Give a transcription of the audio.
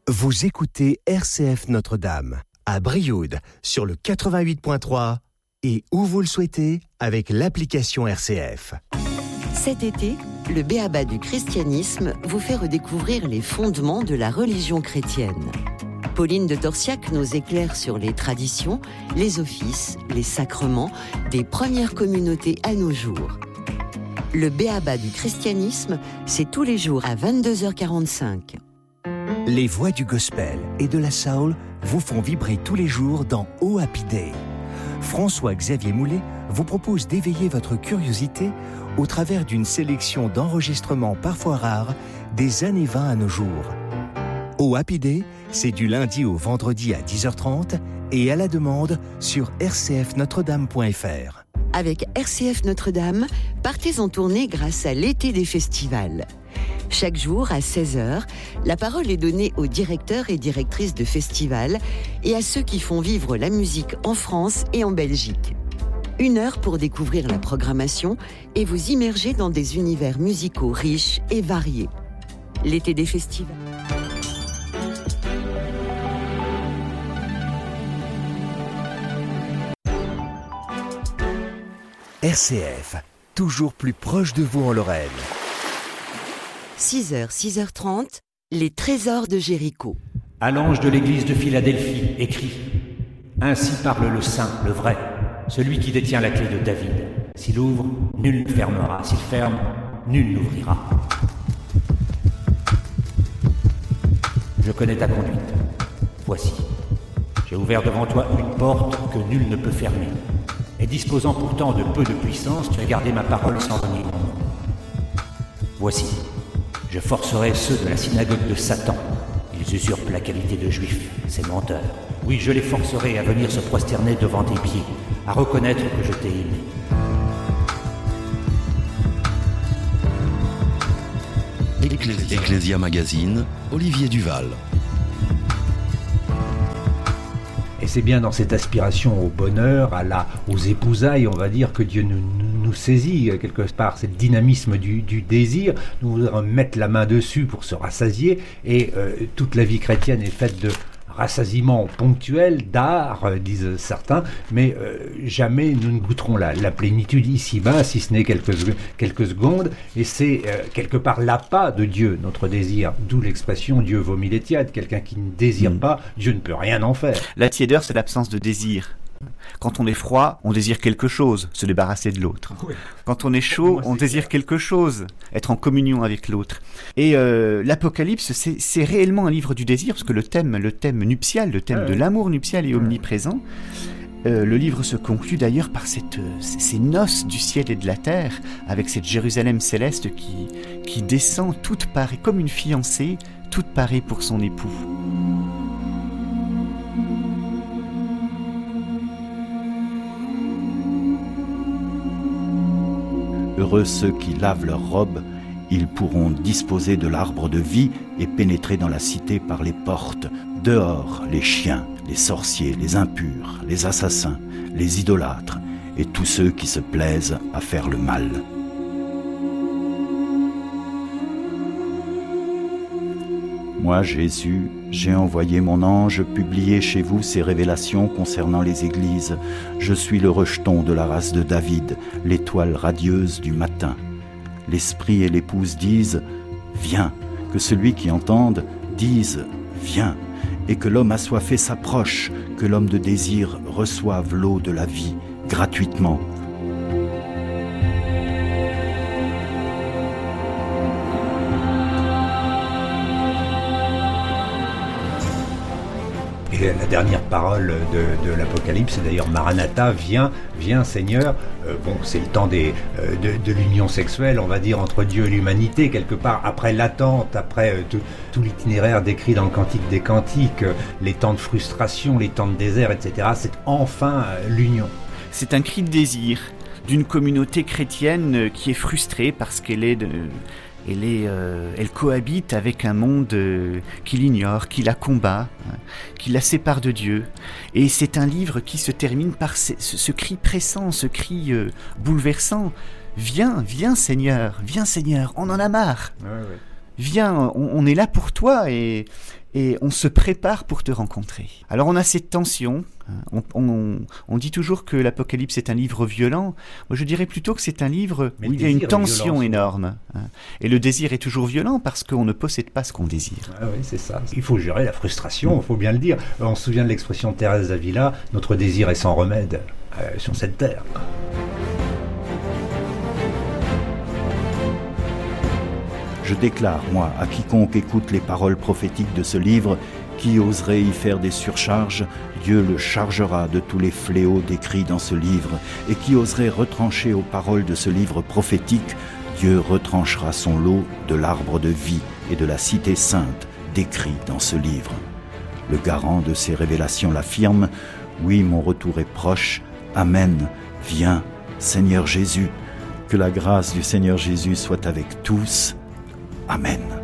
Vous écoutez RCF Notre-Dame, à Brioude, sur le 88.3 et où vous le souhaitez, avec l'application RCF. Cet été, le B.A.B.A. du christianisme vous fait redécouvrir les fondements de la religion chrétienne. Pauline de Torsiac nous éclaire sur les traditions, les offices, les sacrements des premières communautés à nos jours. Le B.A.B.A. du christianisme, c'est tous les jours à 22h45. Les voix du gospel et de la soul vous font vibrer tous les jours dans Oh Happy Day. François-Xavier Moulet vous propose d'éveiller votre curiosité au travers d'une sélection d'enregistrements parfois rares des années 20 à nos jours. Oh Happy Day, c'est du lundi au vendredi à 10h30 et à la demande sur rcfnotredame.fr. Avec RCF Notre-Dame, partez en tournée grâce à l'été des festivals. Chaque jour, à 16h, la parole est donnée aux directeurs et directrices de festivals et à ceux qui font vivre la musique en France et en Belgique. 1 heure pour découvrir la programmation et vous immerger dans des univers musicaux riches et variés. L'été des festivals. RCF, toujours plus proche de vous en Lorraine. 6h, 6h30, les trésors de Jéricho. À l'ange de l'église de Philadelphie, écrit « Ainsi parle le saint, le vrai, celui qui détient la clé de David. S'il ouvre, nul ne fermera. S'il ferme, nul n'ouvrira. Je connais ta conduite. Voici, j'ai ouvert devant toi une porte que nul ne peut fermer. Et disposant pourtant de peu de puissance, tu as gardé ma parole sans renier mon nom. Voici, je forcerai ceux de la synagogue de Satan. Ils usurpent la qualité de juifs, ces menteurs. Oui, je les forcerai à venir se prosterner devant tes pieds, à reconnaître que je t'ai aimé. Ecclesia Magazine, Olivier Duval. Et c'est bien dans cette aspiration au bonheur, aux épousailles, on va dire, que Dieu nous saisit quelque part. C'est le dynamisme du désir. Nous voudrons mettre la main dessus pour se rassasier. Et toute la vie chrétienne est faite de rassasiement ponctuel, d'art, disent certains, mais jamais nous ne goûterons la plénitude ici-bas, si ce n'est quelques secondes, et c'est quelque part l'appât de Dieu, notre désir, d'où l'expression « Dieu vomit les tièdes », quelqu'un qui ne désire pas, Dieu ne peut rien en faire. La tiédeur, c'est l'absence de désir. Quand on est froid, on désire quelque chose, se débarrasser de l'autre. Oui. Quand on est chaud, on désire quelque chose, être en communion avec l'autre. Et l'Apocalypse, c'est réellement un livre du désir, parce que le thème nuptial, le thème de l'amour nuptial est omniprésent. Le livre se conclut d'ailleurs par ces noces du ciel et de la terre, avec cette Jérusalem céleste qui descend toute parée, comme une fiancée, toute parée pour son époux. Heureux ceux qui lavent leurs robes, ils pourront disposer de l'arbre de vie et pénétrer dans la cité par les portes. Dehors, les chiens, les sorciers, les impurs, les assassins, les idolâtres et tous ceux qui se plaisent à faire le mal. Moi, Jésus, j'ai envoyé mon ange publier chez vous ces révélations concernant les églises. Je suis le rejeton de la race de David, l'étoile radieuse du matin. L'esprit et l'épouse disent « Viens », que celui qui entende dise « Viens », et que l'homme assoiffé s'approche, que l'homme de désir reçoive l'eau de la vie gratuitement. Et la dernière parole de l'Apocalypse, c'est d'ailleurs Maranatha, viens Seigneur. C'est le temps de l'union sexuelle, on va dire, entre Dieu et l'humanité, quelque part, après l'attente, après tout l'itinéraire décrit dans le Cantique des Cantiques, les temps de frustration, les temps de désert, etc. C'est enfin l'union. C'est un cri de désir d'une communauté chrétienne qui est frustrée parce qu'elle cohabite avec un monde qui l'ignore, qui la combat, qui la sépare de Dieu. Et c'est un livre qui se termine par ce cri pressant, ce cri bouleversant. Viens Seigneur, on en a marre. Ouais. viens, on est là pour toi et on se prépare pour te rencontrer. Alors on a cette tension, on dit toujours que l'Apocalypse est un livre violent. Moi je dirais plutôt que c'est un livre où il y a une tension énorme. Et le désir est toujours violent parce qu'on ne possède pas ce qu'on désire. Ah oui, c'est ça. Il faut gérer la frustration, il faut bien le dire. On se souvient de l'expression de Thérèse d'Avila, notre désir est sans remède sur cette terre. Je déclare, moi, à quiconque écoute les paroles prophétiques de ce livre, qui oserait y faire des surcharges, Dieu le chargera de tous les fléaux décrits dans ce livre, et qui oserait retrancher aux paroles de ce livre prophétique, Dieu retranchera son lot de l'arbre de vie et de la cité sainte décrits dans ce livre. Le garant de ces révélations l'affirme, oui, mon retour est proche, Amen, viens, Seigneur Jésus, que la grâce du Seigneur Jésus soit avec tous. Amen.